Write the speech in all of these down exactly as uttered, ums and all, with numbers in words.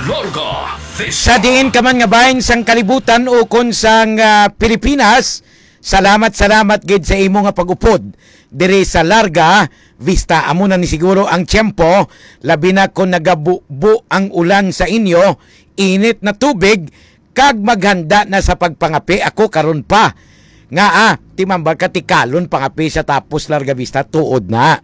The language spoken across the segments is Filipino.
Larga Sa diin ka man nga bahin sang kalibutan o kon sang uh, Pilipinas, salamat salamat gid sa imo nga pag-upod diri sa Larga Vista. Amo na ni siguro ang tiyempo, labi na kung nagabubo ang ulan sa inyo, init na tubig, kag maghanda na sa pagpangapi. Ako karon pa nga ah, timambal katikalon pangapi sa tapos Larga Vista tuod na.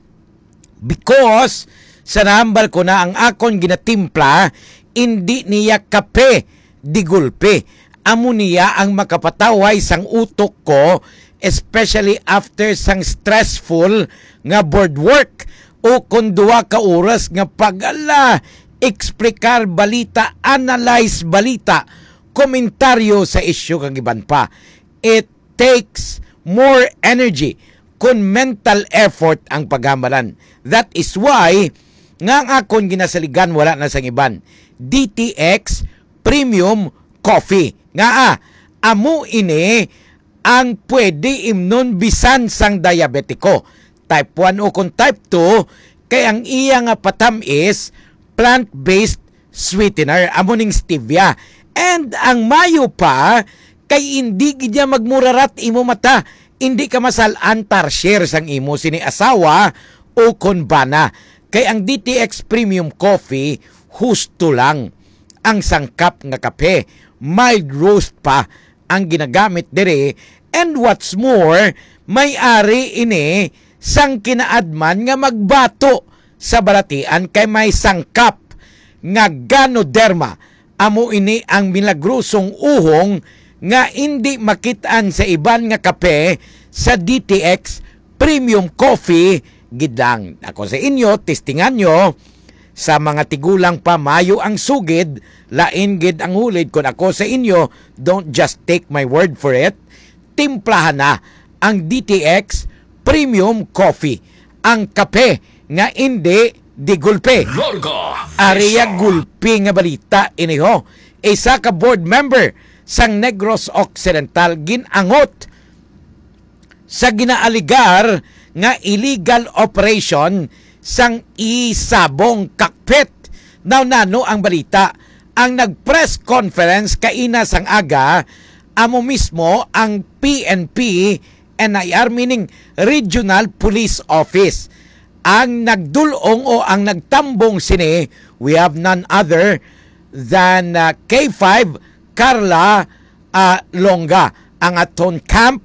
Because sa nambal ko na ang akon ginatimpla, hindi niya kape di gulpe. Amo niya ang makapataway sang utok ko, especially after sang stressful nga board work o kung duwa ka oras nga pag-ala, eksplikar balita, analyze balita, komentaryo sa isyu kang iban pa. It takes more energy kung mental effort ang paghamalan. That is why nga ang akon ginasaligan wala na sang iban, D T X Premium Coffee. Nga ah, amo ini ang pwede imnon bisan sang diabetiko. Type one o kung type two, kay ang iya nga patam is plant-based sweetener, amo ning stevia. And ang mayo pa, kay hindi gidya magmurarat imo mata, hindi ka masalan tarsier sang imo sini asawa o kon bana. Kay ang D T X Premium Coffee, husto lang ang sangkap nga kape. Mild roast pa ang ginagamit dire. And what's more, may-ari ini sang kinaadman nga magbato sa balatian kay may sangkap nga Ganoderma. Amo ini ang milagrosong uhong nga hindi makitaan sa iban nga kape sa D T X Premium Coffee gidlang. Ako sa inyo, testingan nyo, sa mga tigulang pa mayo ang sugid, lain gid ang hulid. Kung ako sa inyo, don't just take my word for it. Timplahan na ang D T X Premium Coffee, ang kape nga hindi di gulpe. Ariya gulpi nga balita iniho. Isa ka board member sang Negros Occidental ginangot sa ginaaligar nga illegal operation sang isabong kakpit. Now nano ang balita, ang nag-press conference kaina sang aga, amo mismo ang P N P N I R, meaning Regional Police Office. Ang nagdulong o ang nagtambong sini, we have none other than uh, K five Carla uh, Longa, ang aton Camp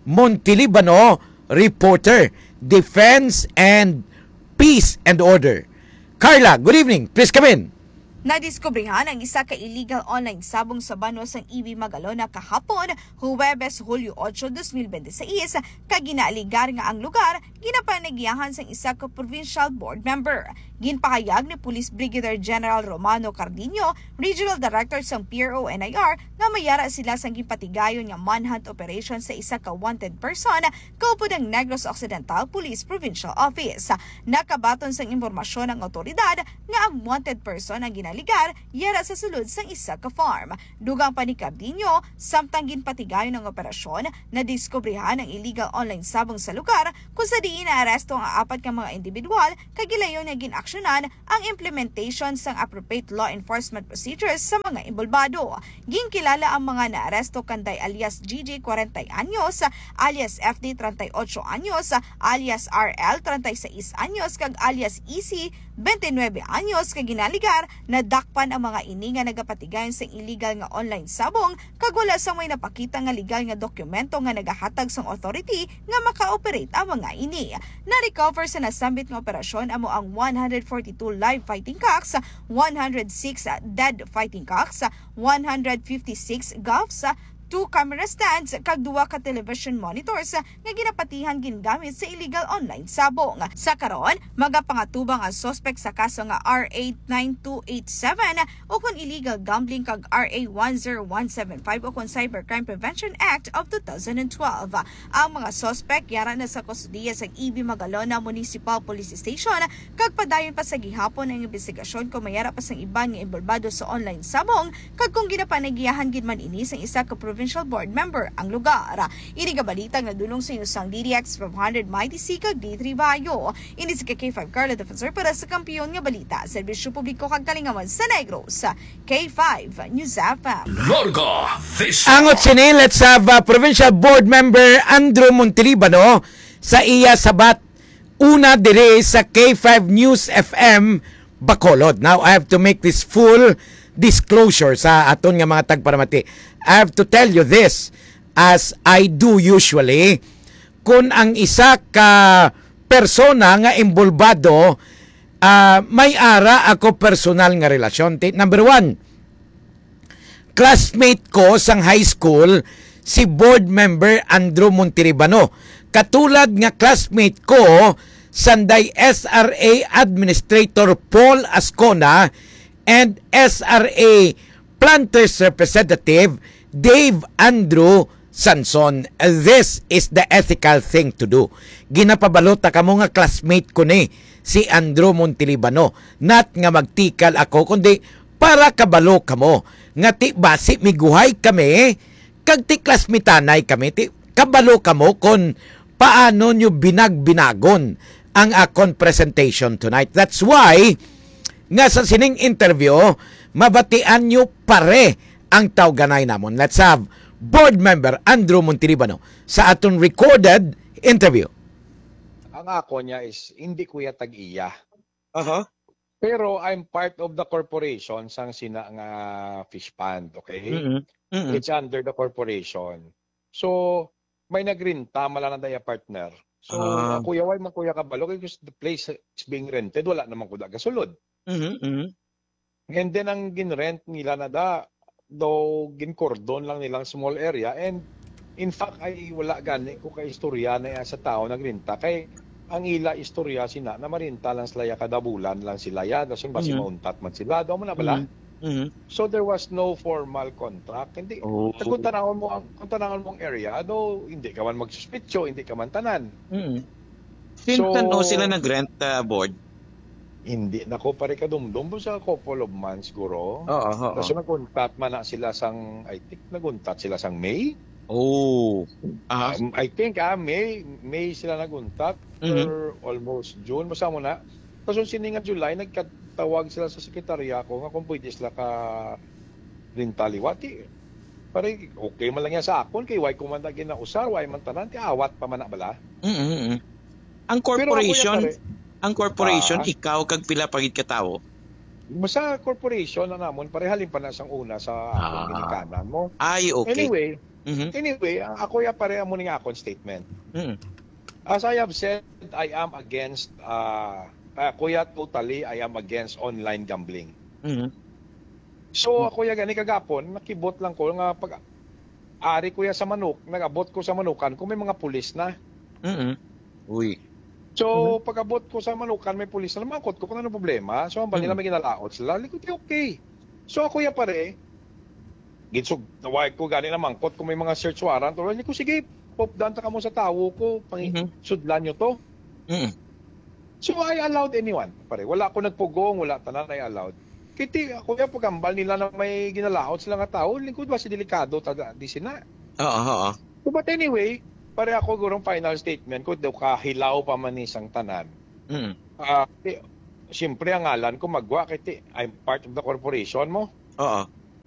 Montelibano reporter, Defense and Peace and Order. Carla, good evening. Please come in. Nadiskubrihan ang isa ka illegal online sabong sa Banos ang E V Magalona kahapon, Huwebes, Hulyo eight, twenty twenty-six, kag ginaaligar nga ang lugar ginapanagyahan sang isa ka provincial board member. Ginpahayag ni Police Brigadier General Romano Cardino, Regional Director sang P R O N I R, nga mayara sila sang ginpatigayon nga manhunt operation sa isa ka wanted person kaupod ang Negros Occidental Police Provincial Office. Nakabaton sang impormasyon ng otoridad nga ang wanted person ang ginaligar yara sa sulod sang isa ka farm. Dugang pa ni Cardino, samtang ginpatigayon ng operasyon, nadiskubrihan ang illegal online sabong sa lugar kung sa diin na aresto ang apat ka mga individual kagilayon nga ginaksyonan ang implementation sang appropriate law enforcement procedures sa mga involvado. Ginkilala ang mga naaresto kanday alias G J forty anyos, alias F D thirty-eight anyos, alias R L thirty-six anyos kag alias E C twenty-nine anyos kag ginaligar na dakpan ang mga ini nga nagapatigayon sa illegal nga online sabong kag wala sa may napakita nga legal nga dokumento nga nagahatag sang authority nga maka-operate ang mga ini. Na-recover sa nasambit nga operasyon amo ang one hundred forty-two live fighting cocks, one hundred six dead fighting cocks, one hundred fifty-six guffs, two camera stands kag duwa ka television monitors nga ginapatihan gingamit sa illegal online sabong. Sa karon, magapangatubang ang suspect sa kaso nga R A nine two eight seven o kun illegal gambling kag R A one zero one seven five o kun Cybercrime Prevention Act of two thousand twelve. Ang mga suspect yara na sa kustudiya sa E V Magalona Municipal Police Station kag padayon pa sa gihapon ang investigasyon kung mayara pa sang iban nga involvado sa online sabong kag kung ginapanagiyahan gid man ini sa isa ka provincial provincial board member ang lugar. Inigabalitang nadulong sa inusang D D X five hundred Mighty Sikag D three Bayo. Ini si K five Carla Defensor para sa kampiyon nga balita. Serbisyo publiko kag kalingawan sa Negros. K five News F M. Larga this Angot sini, let's have uh, Provincial Board Member Andrew Montalibano sa iya sabat una dire sa K five News F M Bacolod. Now, I have to make this full disclosure sa aton nga mga tagparamati. I have to tell you this, as I do usually, kung ang isa ka persona nga involvado, uh, may ara ako personal nga relasyon. Number one, classmate ko sang high school, si board member Andrew Montalibano. Katulad nga classmate ko, sanday S R A Administrator Paul Ascona and S R A Planters Representative Dave Andrew Sanson. This is the ethical thing to do. Ginapabalota ka mo nga classmate ko ni si Andrew Montalibano. Not nga magtikal ako, kundi para kabalo ka mo. Nga ti basi miguhay kami, kag ti classmetanay kami, ti kabalo ka mo kung paano nyo binagbinagon ang akon presentation tonight. That's why, nga sa sining interview, mabatian nyo pare ang tawganay namon. Let's have Board Member Andrew Montalibano sa aton recorded interview. Ang ako niya is, hindi kuya tag-iya. Uh-huh. Pero I'm part of the corporation sang sina nga fish pond, okay? Mm-hmm. Mm-hmm. It's under the corporation. So, may nagrinta, mala na daya partner. So, Ah. uh, kuya, why man kuya kabalo? Because the place is being rented, wala naman kuda gasulod. Mm-hmm. Mm-hmm. And then, ang ginrent nila na da, though ginkordon lang nilang small area. And, in fact, ay wala gani ko kay istorya na sa tao nagrinta. Kay, ang ila istorya sina, na marinta lang sila ya kada bulan lang sila ya. Dasun ba si Mhm. mauntat man sila. Daw mo na bala? Mm-hmm. So, there was no formal contract. Hindi, Oh. kung tanangan mo ang kung tanangan mong area, do hindi ka man magsuspityo, hindi ka man tanan. Mm-hmm. Since So- ano sila nag-rent uh, board? Hindi na ko pare kadumdum po sa couple of months guro. Oo, oo. Tapos nag-contact man na sila sang, I think nag-contact sila sang May. Oh. Ah, Um, I think ah, May, May sila nag-contact Mhm. or almost June, basta mo na. Tapos yung sininga July, nagkatawag sila sa sekretarya ko nga kung pwede sila ka rintaliwati. Pare, okay man lang yan sa akon, kay why ko man na ginausar, why man tanan, ti awat pa man na bala. mm-hmm. Ang Pero ako corporation, yan, pare, ang corporation, Ah. ikaw kag pila pagid ka tao. Sa corporation na namon, pare halin pa na sang una sa akong Ah. ginikanan mo. Ay, okay. Anyway, Mhm. anyway, ang ako ya pare amo ning akong statement. Mhm. As I have said, I am against, uh, uh, kuya, totally, I am against online gambling. Mhm. So, ako ya gani kagapon, nakibot lang ko nga pag ari kuya sa manok, nagabot ko sa manukan kung may mga pulis na. Mhm. Uy. So, pag-abot ko sa manukan, may pulis na namakot ko kung ano problema. So, ang nila may ginalaot sila, likod okay. So, ako ya pare, ginsog, nawag ko gani na mangkot kung may mga search warrant. O, ko, sige, pop down ka mo sa tawo ko, pang Mhm. sudlan nyo to. Mhm. So, I allowed anyone, pare. Wala ako nagpugong, wala tanan, I allowed. Kiti, ako ya pagambal nila na may ginalaot sila nga tao, lingkod ba si delikado, tada, di sina. Oo, oo. So, but anyway, pare ako gurong final statement ko, daw kahilaw pa man isang tanan. Mhm. Ah, uh, siyempre ang ngalan ko magwa kiti I'm part of the corporation mo. Oo.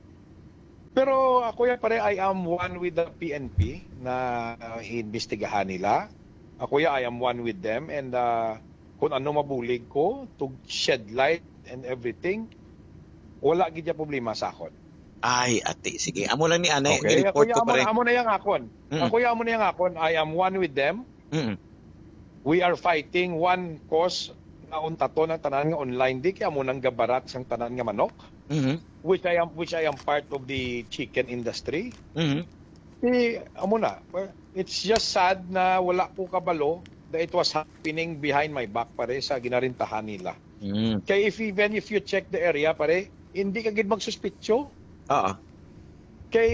Pero ako ya pare I am one with the P N P na uh, iimbestigahan nila. Ako ya I am one with them and uh, kung ano mabulig ko to shed light and everything, wala gid ya problema sa akon. Ay, ate, sige. Amo lang ni Anay, Okay, ako i-report ya ko amo, pare. amo na yang akon. Mm. Ako ya amo na yang akon. I am one with them. Mhm. We are fighting one cause na untato ng tanan nga online di kaya mo nang gabarat sang tanan nga manok. Mhm. which I am which I am part of the chicken industry. Mhm. Eh, amo na, it's just sad na wala po kabalo that it was happening behind my back pare sa ginarintahan nila. Mhm. Kaya if even if you check the area pare, hindi ka gid magsuspityo. Oo. Kay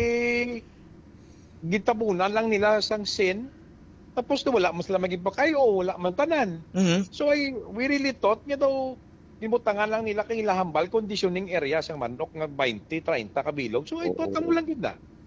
gitabunan lang nila sang sin. Tapos na wala mo sila magipakay o wala man tanan. Mhm. So I, we really thought nga daw imutangan lang nila kay ilahambal conditioning area sang manok nga twenty, thirty kabilog. So I thought amo lang gid na.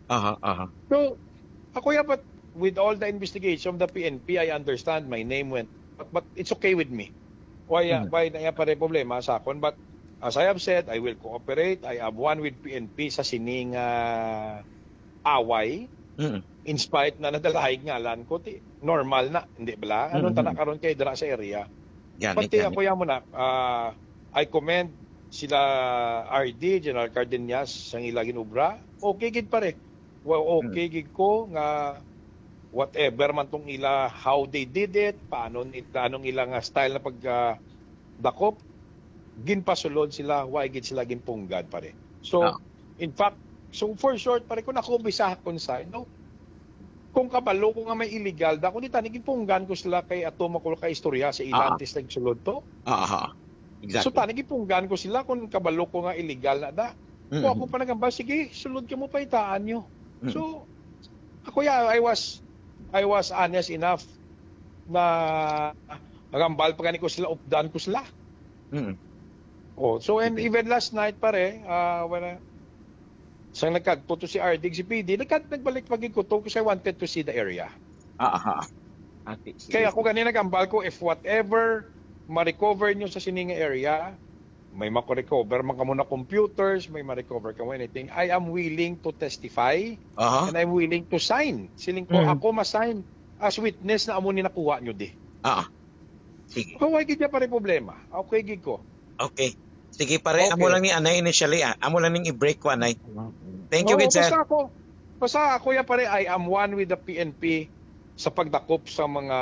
Aha, aha. So, ako yeah, but with all the investigation of the P N P, I understand my name went, but, but it's okay with me. Why, uh, Mm. why na yan pa rin problema sa akon? But as I have said, I will cooperate. I have one with P N P sa sining uh, away. Mm. In spite na nadalahig ngalan ko, ti, normal na, hindi ba? Anong Mhm. tanak karon kay dira sa area? Gani, Pati gani. ako yan muna, uh, I commend sila R D, General Cardenas, sa ila ginubra. Okay gid pare. Well, okay gid ko nga whatever man tong ila, how they did it, paano ita, anong ila nga style na pag uh, dakop, ginpasulod sila, why gid sila ginpunggad pare. So, Ah. in fact, so for short pare, kung ako bisa konsay, no, kung kabalo ko nga may illegal da, kung di tani gipunggan ko sila kay ato makulo kay istorya sa Ah. ilang tis nagsulod to. Aha. Exactly. So tani gipunggan ko sila kung kabalo ko nga illegal na da. Mm. Kung ako pa nagamba, sige, sulod ka mo pa itaan nyo. Mm. So, ako yeah, I was I was honest enough na nagambal pa gani ko sila, updan ko sila. Mm. Oh, so and Okay. even last night pare, uh, when uh, sang nagkagputo si R D, si P D, nagkat nagbalik pagig ko to kasi I wanted to see the area. Aha. Ate, sige. Kaya ako ganina nagambal ko, if whatever ma-recover nyo sa sininga area, may mako-recover man ka muna computers, may ma-recover ka mo anything, I am willing to testify Aha. and I'm willing to sign. Siling ko, Mm. ako ma-sign as witness na amo ni nakuha nyo di. Ah. Sige. So, why gid niya pa rin problema? Okay, gid ko. Okay. Sige pare, Okay. amo lang ni Anay initially. Ah. Amo lang ning i-break ko Anay. Thank you, Oo, good sir. basta ako, basta ako ya pare, I am one with the P N P sa pagdakop sa mga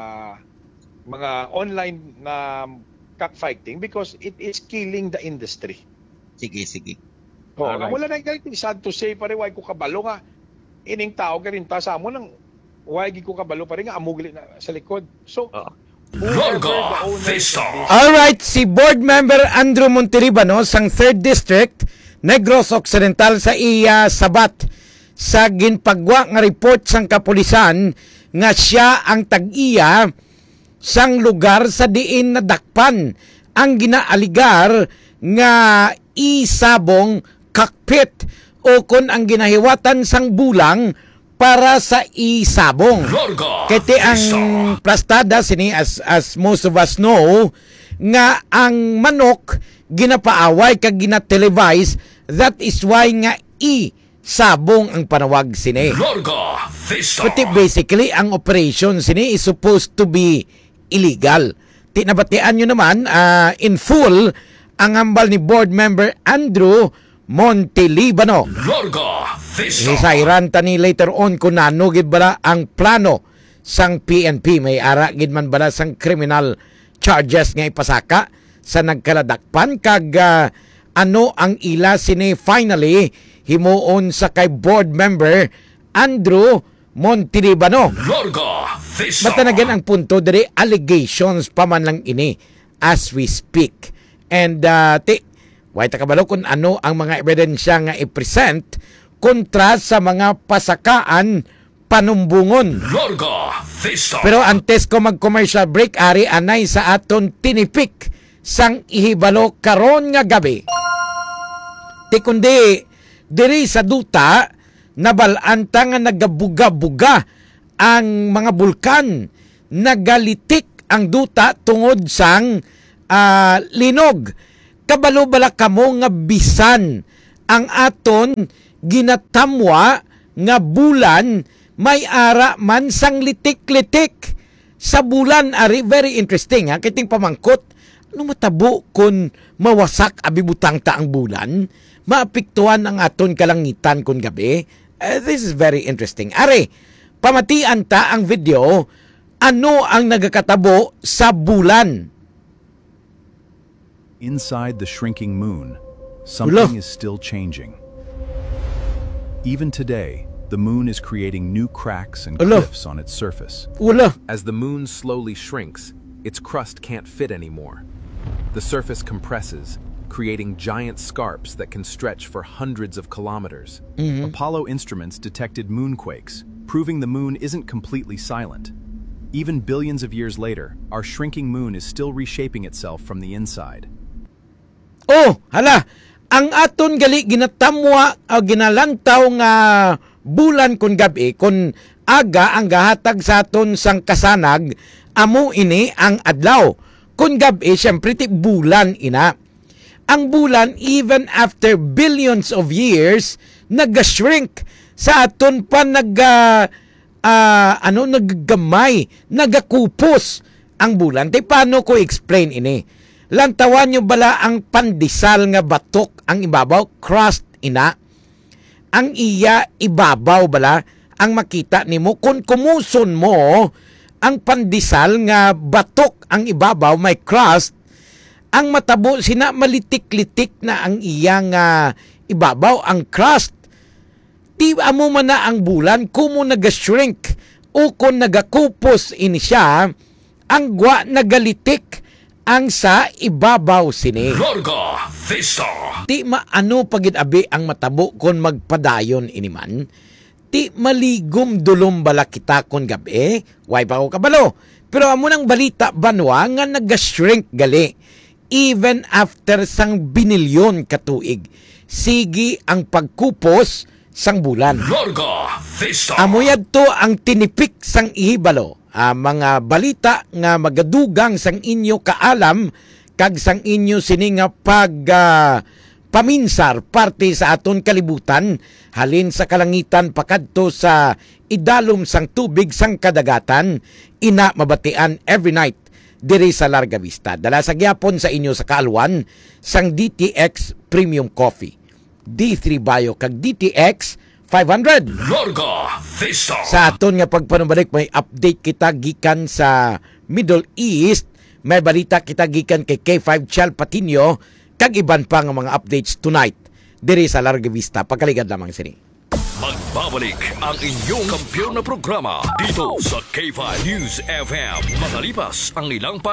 mga online na cockfighting because it is killing the industry. Sige, sige. Oh, Alright. wala na ganito, sad to say pare, why ko kabalo nga ining tao ganin ta sa amo nang why gid ko kabalo pare nga amugli na sa likod. So, Oo. whoever the owner of this, Alright, si Board Member Andrew Monteribano sang third District, Negros Occidental sa iya sabat sa ginpagwa nga report sang kapulisan nga siya ang tag-iya sang lugar sa diin nadakpan ang ginaaligar nga isabong cockpit o kon ang ginahiwatan sang bulang para sa isabong. Kiti ang plastada sini as as most of us know nga ang manok ginapaaway kag ginatelevise, that is why nga i-sabong ang panawag sini. Pati basically ang operation sini is supposed to be illegal. Tinabatian nyo naman uh, in full ang hambal ni board member Andrew Montelibano. Isairan tani later on kung nano gid bala ang plano sang P N P, may ara gid man bala sang criminal charges nga ipasaka sa nagkaladakpan kag uh, ano ang ila sini finally himuon sa kay board member Andrew Montelibano. Matanagan ang punto diri, allegations pa man lang ini as we speak. And uh, ti way ta kabalo kung ano ang mga ebidensya nga i-present kontra sa mga pasakaan panumbungon. Pero antes ko mag-commercial break, ari anay sa aton tinipik sang ihibalo karon nga gabi. Ti kundi diri sa duta nabalanta nga nagabuga-buga ang mga bulkan, nagalitik ang duta tungod sang uh, linog. Kabalo bala kamo nga bisan ang aton ginatamwa nga bulan may ara man sang litik-litik sa bulan. Ari very interesting ha, kiting pamangkot ano matabo kun mawasak abibutang ta ang bulan, maapektuhan ang aton kalangitan kun gabi. Uh, this is very interesting. Ari, pamatian ta ang video, ano ang nagakatabo sa bulan. Inside the shrinking moon, something Ulo. is still changing. Even today, the moon is creating new cracks and Ulo. cliffs on its surface. Wala. As the moon slowly shrinks, its crust can't fit anymore. The surface compresses, creating giant scarps that can stretch for hundreds of kilometers. Apollo instruments detected moonquakes, proving the moon isn't completely silent. Even billions of years later, our shrinking moon is still reshaping itself from the inside. Oh, hala, ang aton gali ginatamwa o ginalantaw nga bulan kun gabi kun aga ang gahatag sa aton sang kasanag, amo ini ang adlaw. Kun gabi syempre ti bulan ina. Ang bulan even after billions of years naga-shrink sa aton pa naga uh, ano nagagamay, nagakupos ang bulan. Tay paano ko explain ini? Lantawan nyo bala ang pandesal nga batok ang ibabaw, crust ina. Ang iya ibabaw bala ang makita nimo kung kumuson mo ang pandesal nga batok ang ibabaw may crust, ang matabo sina malitik-litik na ang iya nga ibabaw ang crust. Di amo man na ang bulan kumo naga-shrink o kung nagakupos ini siya, ang gwa nagalitik ang sa ibabaw sini. Larga Vista. Ti maano pagid abi ang matabo kon magpadayon iniman. Ti maligom dulom bala kita kon gabi, way pa ko kabalo. Pero amo nang balita banwa nga naga-shrink gali even after sang binilyon katuig. Sige ang pagkupos sang bulan. Larga Vista. Amo yadto ang tinipik sang ihibalo. Uh, mga balita nga magadugang sang inyo kaalam kag sang inyo sini nga pag uh, paminsar parte sa aton kalibutan halin sa kalangitan pakadto sa idalom sang tubig sang kadagatan, ina mabatian every night diri sa Larga Vista. Dala sa gyapon sa inyo sa kaalwan sang D T X Premium Coffee, D three Bio kag D T X five hundred. Larga Vista. Sa aton nga pagpanubalik may update kita gikan sa Middle East, may balita kita gikan kay K five Chal Patino kag iban pa nga mga updates tonight diri sa Larga Vista. Pagkaligad lamang sini. Magbabalik ang inyong kampiyon na programa dito sa K five News F M. Makalipas ang ilang pa